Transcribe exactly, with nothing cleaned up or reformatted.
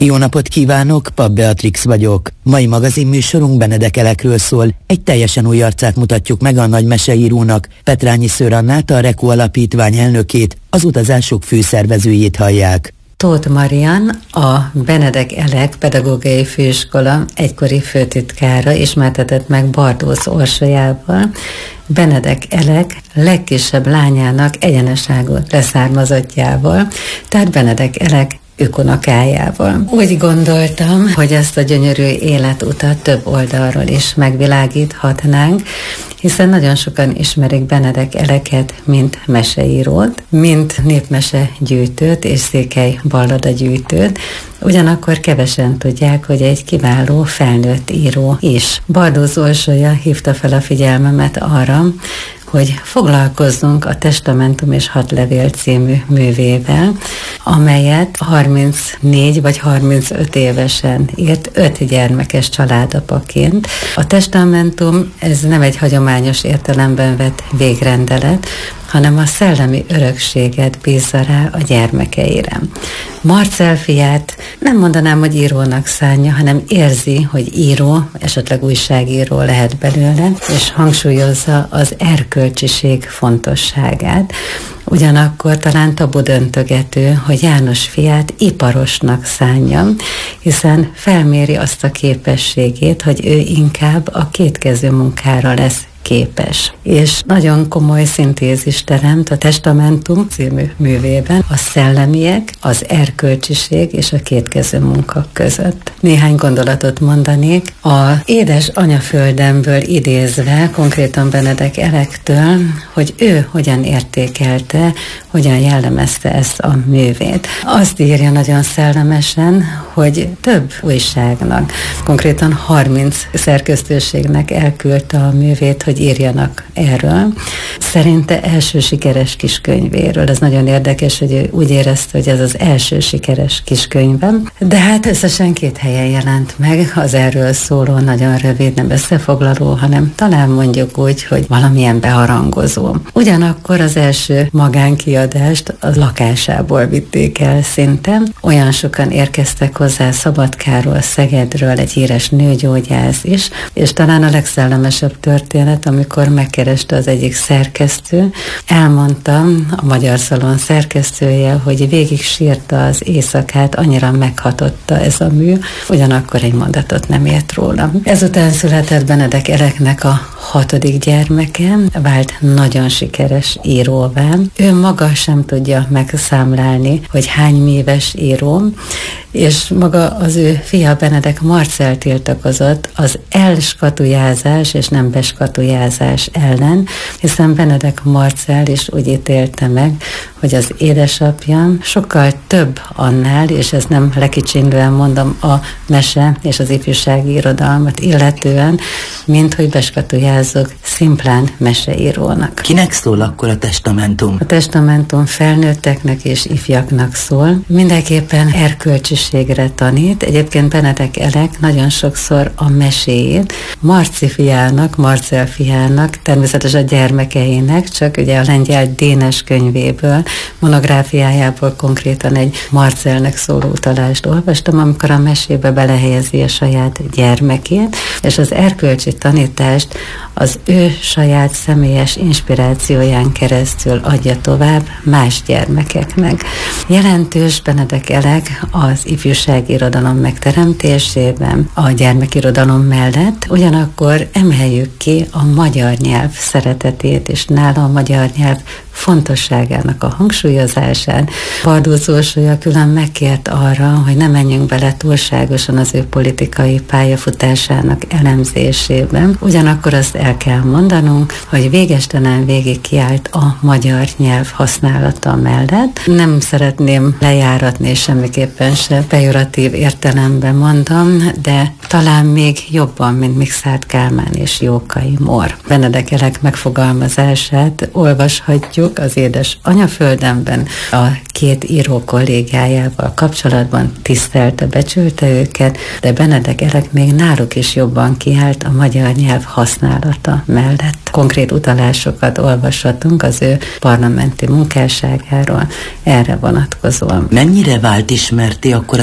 Jó napot kívánok, Papp Beatrix vagyok. Mai magazinműsorunk Benedek Elekről szól. Egy teljesen új arcát mutatjuk meg a nagy meseírónak. Petrányi Szőr Annát, a Reku Alapítvány elnökét, az utazások főszervezőjét hallják. Tóth Marian, a Benedek Elek Pedagógiai Főiskola egykori főtitkára ismertetett meg Bardóz Orsolyával, Benedek Elek legkisebb lányának egyeneságú leszármazottjával, tehát Benedek Elek ökonokájával. Úgy gondoltam, hogy ezt a gyönyörű életutat több oldalról is megvilágíthatnánk, hiszen nagyon sokan ismerik Benedek Eleket, mint meseírót, mint népmesegyűjtőt és székely balladagyűjtőt, ugyanakkor kevesen tudják, hogy egy kiváló felnőtt író is. Bardóz Orsolya hívta fel a figyelmemet arra, hogy foglalkozzunk a Testamentum és hat levél című művével, amelyet harmincnégy vagy harmincöt évesen írt öt gyermekes családapaként. A Testamentum ez nem egy hagyományos értelemben vett végrendelet, hanem a szellemi örökséget bízza rá a gyermekeire. Marcell fiát nem mondanám, hogy írónak szánja, hanem érzi, hogy író, esetleg újságíró lehet belőle, és hangsúlyozza az erkölcsiség fontosságát. Ugyanakkor talán tabu döntögető, hogy János fiát iparosnak szánja, hiszen felméri azt a képességét, hogy ő inkább a kétkezű munkára lesz képes. És nagyon komoly szintézis teremt a Testamentum című művében a szellemiek, az erkölcsiség és a kétkezű munka között. Néhány gondolatot mondanék. A édes anyaföldemből idézve, konkrétan Benedek Elektől, hogy ő hogyan értékelte, hogyan jellemezte ezt a művét. Azt írja nagyon szellemesen, hogy több újságnak, konkrétan harminc szerkesztőségnek elküldte a művét, hogy írjanak erről. Szerinte első sikeres kiskönyvéről. Ez nagyon érdekes, hogy ő úgy érezte, hogy ez az első sikeres kiskönyvem. De hát összesen két helyen jelent meg az erről szóló, nagyon rövid, nem összefoglaló, hanem talán mondjuk úgy, hogy valamilyen beharangozó. Ugyanakkor az első magánkiadást a lakásából vitték el szinte. Olyan sokan érkeztek hozzá Szabadkáról, Szegedről, egy híres nőgyógyász is, és talán a legszellemesebb történet, amikor megkereste az egyik szerkesztő, elmondtam a Magyar Szalon szerkesztője, hogy végig sírta az éjszakát, annyira meghatotta ez a mű, ugyanakkor egy mondatot nem ért róla. Ezután született Benedek Eleknek a hatodik gyermeke, vált nagyon sikeres íróvá. Ő maga sem tudja megszámlálni, hogy hány műves író, és maga az ő fia Benedek Marcell tiltakozott az elskatujázás és nem beskatujázás ellen, hiszen Benedek Marcell is úgy ítélte meg, hogy az édesapja sokkal több annál, és ezt nem lekicsinlően mondom, a mese és az ifjúsági irodalmat illetően, mint hogy beskatujázzuk szimplán meseírónak. Kinek szól akkor a Testamentum? A Testamentum felnőtteknek és ifjaknak szól. Mindenképpen erkölcsiségre tanít. Egyébként Benedek Elek nagyon sokszor a meséjét Marci fiának, Marcell fiának, természetesen a gyermekeinek, csak ugye a lengyel Dénes könyvéből, monográfiájából konkrétan egy Marcellnek szóló utalást olvastam, amikor a mesébe belehelyezi a saját gyermekét, és az erkölcsi tanítást az ő saját személyes inspirációján keresztül adja tovább más gyermekeknek. Jelentős Benedek Elek az ifjúsági irodalom megteremtésében, a gyermekirodalom mellett, ugyanakkor emeljük ki a magyar nyelv szeretetét, és nála a magyar nyelv fontosságának a hangsúlyozásán. Bardóz Orsolya külön megkért arra, hogy ne menjünk bele túlságosan az ő politikai pályafutásának elemzésében. Ugyanakkor azt el kell mondanunk, hogy végestelen végig kiállt a magyar nyelv használata mellett. Nem szeretném lejáratni, és semmiképpen se pejoratív értelemben mondom, de talán még jobban, mint Mikszáth Kálmán és Jókai Mór. Benedek Elek megfogalmazását olvashatjuk az édes anyaföldemben, a két író kollégájával kapcsolatban tisztelte, becsülte őket, de Benedek Elek még náluk is jobban kiállt a magyar nyelv használata mellett. Konkrét utalásokat olvashatunk az ő parlamenti munkásságáról erre vonatkozóan. Mennyire vált ismerté akkor